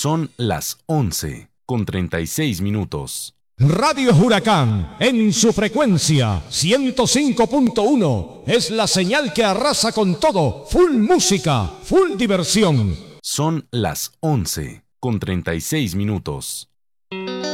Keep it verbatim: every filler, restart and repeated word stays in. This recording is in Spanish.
Son las once con treinta y seis minutos. Radio Huracán, en su frecuencia ciento cinco punto uno, es la señal que arrasa con todo. Full música, full diversión. Son las once con treinta y seis minutos.